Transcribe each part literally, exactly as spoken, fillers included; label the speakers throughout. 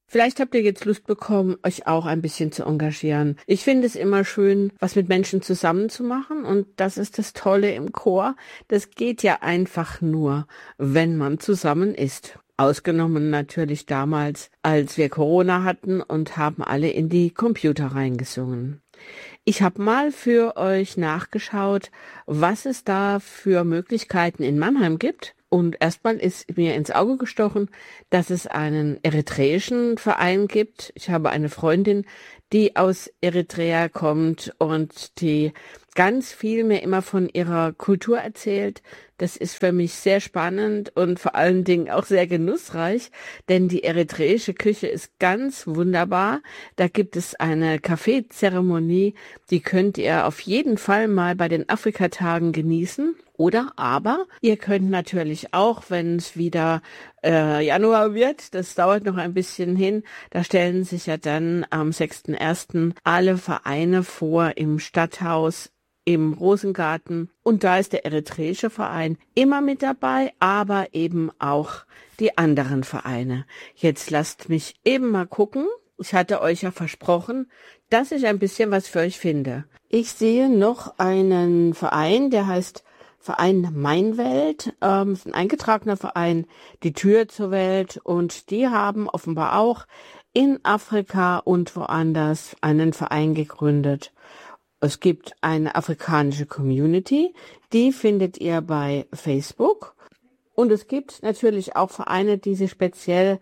Speaker 1: Vielleicht habt ihr jetzt Lust bekommen, euch auch ein bisschen zu engagieren. Ich finde es immer schön, was mit Menschen zusammen zu machen, und das ist das Tolle im Chor. Das geht ja einfach nur, wenn man zusammen ist. Ausgenommen natürlich damals, als wir Corona hatten und haben alle in die Computer reingesungen. Ich habe mal für euch nachgeschaut, was es da für Möglichkeiten in Mannheim gibt. Und erstmal ist mir ins Auge gestochen, dass es einen eritreischen Verein gibt. Ich habe eine Freundin, die aus Eritrea kommt und die ganz viel mir immer von ihrer Kultur erzählt. Das ist für mich sehr spannend und vor allen Dingen auch sehr genussreich, denn die eritreische Küche ist ganz wunderbar. Da gibt es eine Kaffeezeremonie, die könnt ihr auf jeden Fall mal bei den Afrikatagen genießen. Oder aber ihr könnt natürlich auch, wenn es wieder äh, Januar wird, das dauert noch ein bisschen hin, da stellen sich ja dann am sechsten ersten alle Vereine vor im Stadthaus, im Rosengarten, und da ist der eritreische Verein immer mit dabei, aber eben auch die anderen Vereine. Jetzt lasst mich eben mal gucken. Ich hatte euch ja versprochen, dass ich ein bisschen was für euch finde. Ich sehe noch einen Verein, der heißt Verein Meinwelt, ähm, ist ein eingetragener Verein, die Tür zur Welt, und die haben offenbar auch in Afrika und woanders einen Verein gegründet. Es gibt eine afrikanische Community, die findet ihr bei Facebook, und es gibt natürlich auch Vereine, die sich speziell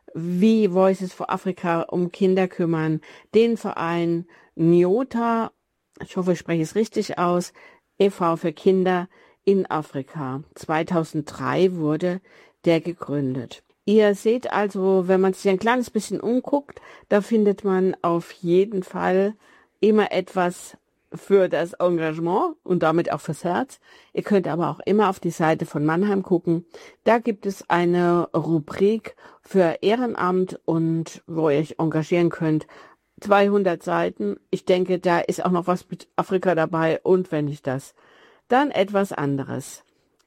Speaker 1: wie Voices for Africa um Kinder kümmern. Den Verein Nyota, ich hoffe, ich spreche es richtig aus, e V für Kinder in Afrika. zweitausenddrei wurde der gegründet. Ihr seht also, wenn man sich ein kleines bisschen umguckt, da findet man auf jeden Fall immer etwas für das Engagement und damit auch fürs Herz. Ihr könnt aber auch immer auf die Seite von Mannheim gucken. Da gibt es eine Rubrik für Ehrenamt und wo ihr euch engagieren könnt. zweihundert Seiten. Ich denke, da ist auch noch was mit Afrika dabei, und wenn nicht das, dann etwas anderes.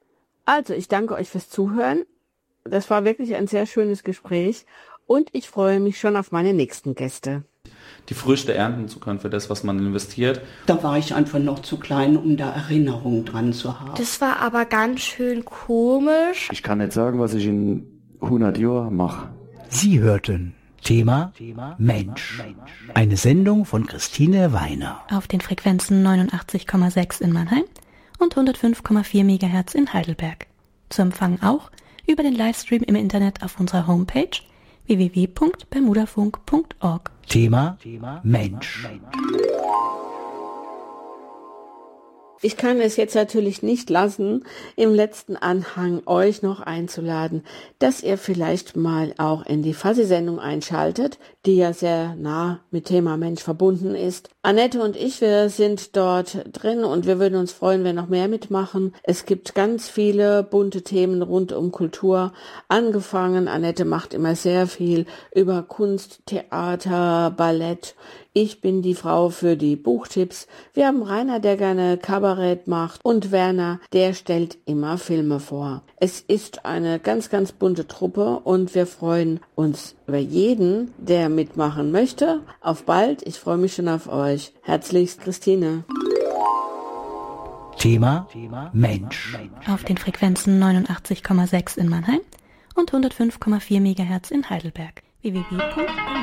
Speaker 1: Also, ich danke euch fürs Zuhören. Das war wirklich ein sehr schönes Gespräch, und ich freue mich schon auf meine nächsten Gäste.
Speaker 2: Die Früchte ernten zu können für das, was man investiert.
Speaker 3: Da war ich einfach noch zu klein, um da Erinnerungen dran zu haben.
Speaker 4: Das war aber ganz schön komisch.
Speaker 5: Ich kann nicht sagen, was ich in hundert Jahren mache.
Speaker 6: Sie hörten Thema Mensch. Eine Sendung von Christine Weiner.
Speaker 7: Auf den Frequenzen neunundachtzig Komma sechs in Mannheim und hundertfünf Komma vier Megahertz in Heidelberg. Zu empfangen auch über den Livestream im Internet auf unserer Homepage w w w punkt bermudafunk punkt org.
Speaker 6: Thema Mensch.
Speaker 1: Ich kann es jetzt natürlich nicht lassen, im letzten Anhang euch noch einzuladen, dass ihr vielleicht mal auch in die Fuzzy-Sendung einschaltet, die ja sehr nah mit Thema Mensch verbunden ist. Annette und ich, wir sind dort drin, und wir würden uns freuen, wenn noch mehr mitmachen. Es gibt ganz viele bunte Themen rund um Kultur. Angefangen, Annette macht immer sehr viel über Kunst, Theater, Ballett. Ich bin die Frau für die Buchtipps. Wir haben Rainer, der gerne Kabarett macht, und Werner, der stellt immer Filme vor. Es ist eine ganz, ganz bunte Truppe, und wir freuen uns über jeden, der mitmachen möchte. Auf bald, ich freue mich schon auf euch. Herzlichst, Christine.
Speaker 6: Thema Mensch.
Speaker 7: Auf den Frequenzen neunundachtzig Komma sechs in Mannheim und hundertfünf Komma vier Megahertz in Heidelberg. w w w punkt